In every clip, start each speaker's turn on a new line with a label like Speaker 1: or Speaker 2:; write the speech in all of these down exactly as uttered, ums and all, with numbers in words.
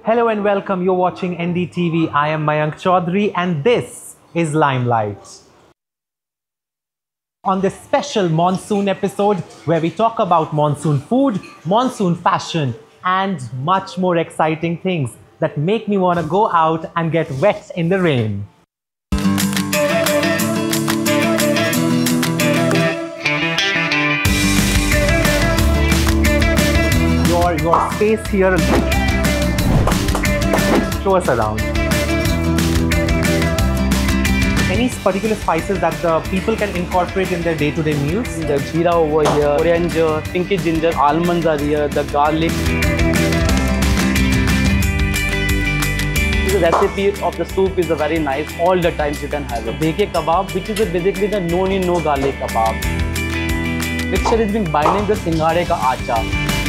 Speaker 1: Hello and welcome. You're watching N D T V. I am Mayank Chaudhary and this is Limelight. On this special monsoon episode where we talk about monsoon food, monsoon fashion and much more exciting things that make me want to go out and get wet in the rain. Your, your space here, show us around. Any particular spices that the people can incorporate in their day-to-day meals?
Speaker 2: The jeera over here, coriander, pinky ginger, almonds are here, the garlic. The recipe of the soup is a very nice. All the times you can have it. Bheke kebab, which is a basically the no onion, no garlic kebab. Mixture is being binding the singhare ka acha.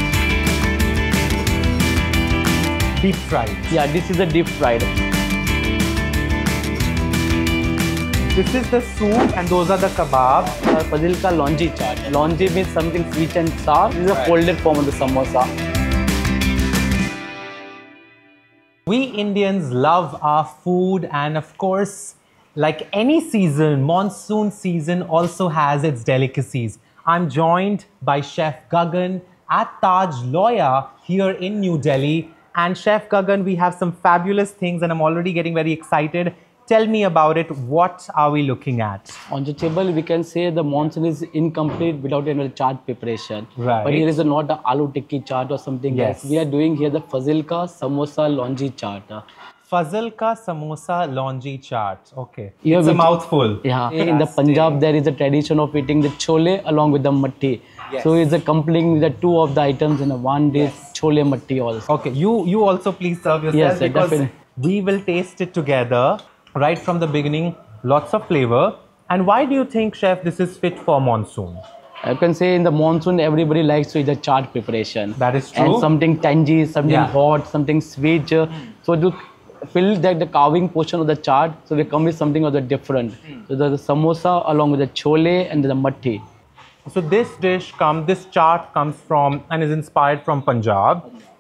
Speaker 1: Deep fried.
Speaker 2: Yeah, this is a deep fried.
Speaker 1: This is the soup and those are the kebab.
Speaker 2: Uh, Fazil ka longi chaat. Longi means something sweet and sour. This is a folded form of the samosa.
Speaker 1: We Indians love our food, and of course, like any season, monsoon season also has its delicacies. I'm joined by Chef Gagan at Taj Loya here in New Delhi. And Chef Gagan, we have some fabulous things and I'm already getting very excited. Tell me about it. What are we looking at?
Speaker 2: On the table, we can say the monsoon is incomplete without any chaat preparation.
Speaker 1: Right.
Speaker 2: But here is a, not the aloo tikki chaat or something
Speaker 1: Yes.
Speaker 2: else. We are doing here the fazil ka samosa longi chaat.
Speaker 1: Fazil ka samosa longi chaat. Okay.
Speaker 2: Here
Speaker 1: It's a
Speaker 2: we-
Speaker 1: mouthful.
Speaker 2: Yeah. In the Punjab, there is a tradition of eating the chole along with the matti.
Speaker 1: Yes.
Speaker 2: So it's a completing the two of the items in a one dish, chole matti also.
Speaker 1: Okay, you you also please serve yourself.
Speaker 2: Yes, sir,
Speaker 1: because
Speaker 2: definitely.
Speaker 1: we will taste it together right from the beginning. Lots of flavor. And why do you think, Chef, this is fit for monsoon?
Speaker 2: I can say in the monsoon, everybody likes to eat the chaat preparation.
Speaker 1: That is true.
Speaker 2: And something tangy, something
Speaker 1: Yeah.
Speaker 2: hot, something sweet. uh, So to fill that the carving portion of the chaat, so we come with something of the different. So there's the samosa along with the chole and the matti.
Speaker 1: So this dish comes, this chaat comes from and is inspired from Punjab,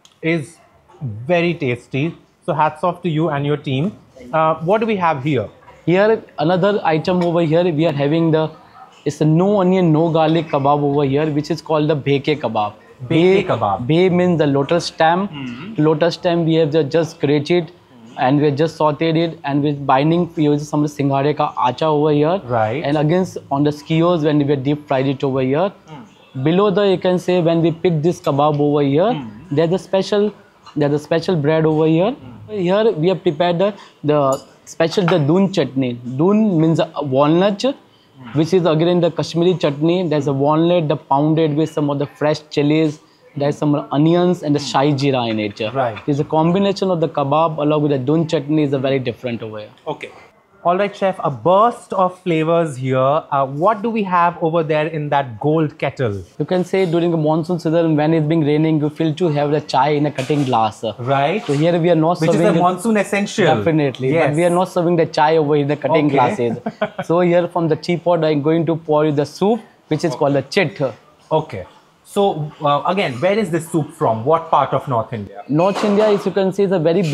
Speaker 1: is very tasty. So hats off to you and your team. Uh, what do we have here?
Speaker 2: Here, another item over here, we are having the, it's a no onion, no garlic kebab over here, which is called the bheke kebab.
Speaker 1: Bheke kebab.
Speaker 2: Bhe means the lotus stem. Lotus stem, we have the just grated and we have just sauteed it, and with binding, we use some of the singhare ka acha over here.
Speaker 1: Right.
Speaker 2: And against on the skewers, when we have deep fried it over here. Below the, you can say, when we pick this kebab over here, there's a special, there's a special bread over here. Here we have prepared the, the special the doon chutney. Doon means a walnut, which is again the Kashmiri chutney. There's a walnut, the pounded with some of the fresh chilies. There's some onions and the shai jeera in it.
Speaker 1: Right.
Speaker 2: It's a combination of the kebab along with the doon chutney is a very different over here.
Speaker 1: Okay. All right, Chef, a burst of flavors here. Uh, what do we have over there in that gold kettle?
Speaker 2: You can say during the monsoon season when it's been raining, you feel to have the chai in a cutting glass.
Speaker 1: Right.
Speaker 2: So here we are not
Speaker 1: Which is
Speaker 2: serving
Speaker 1: a
Speaker 2: it-
Speaker 1: monsoon essential.
Speaker 2: Definitely,
Speaker 1: Yes.
Speaker 2: but we are not serving the chai over in the cutting
Speaker 1: Okay.
Speaker 2: glasses. So here from the teapot, I'm going to pour you the soup, which is called the chit.
Speaker 1: Okay. So uh, again, where is this soup from? What part of North India?
Speaker 2: North India, as you can see, is a very